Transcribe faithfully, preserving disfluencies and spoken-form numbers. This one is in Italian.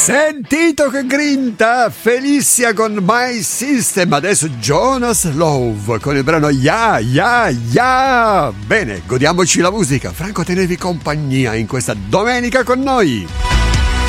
Sentito che grinta, Felicia con My System, adesso Jonas Love con il brano Ya Ya Ya. Bene, godiamoci la musica. Franco, tenevi compagnia in questa domenica con noi.